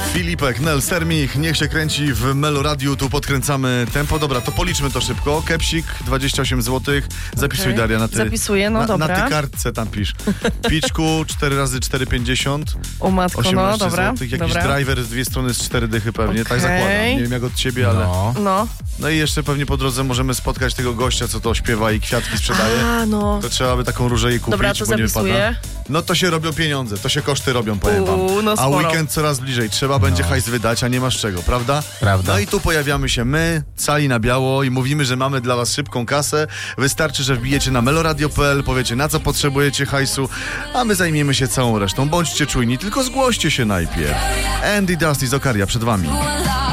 Filipek, Nel, Sermich, niech się kręci w Meloradiu, tu podkręcamy tempo. Dobra, to policzmy to szybko. Kepsik, 28 zł. Zapisuj, Okej. Daria, na ty. Zapisuję, no dobra. Na ty kartce tam pisz. Piczku, 4 razy 4,50. O matko, 18 no dobra. zł. Jakiś dobra. driver z 2 strony z 4 dychy pewnie, tak Okej. zakładam. Nie wiem jak od ciebie, ale... No. No i jeszcze pewnie po drodze możemy spotkać tego gościa, co to śpiewa i kwiatki sprzedaje. A, no. To trzeba by taką różę jej kupić, Dobra, to bo nie wypada. zapisuję. No to się robią pieniądze, to się koszty robią, powiem wam. No A sporo. weekend coraz bliżej, trzeba będzie hajs wydać, a nie masz czego, prawda? Prawda. No i tu pojawiamy się my, cali na biało i mówimy, że mamy dla was szybką kasę. Wystarczy, że wbijecie na meloradio.pl, powiecie na co potrzebujecie hajsu, a my zajmiemy się całą resztą. Bądźcie czujni, tylko zgłoście się najpierw. Andy Dusty z Okaria przed wami.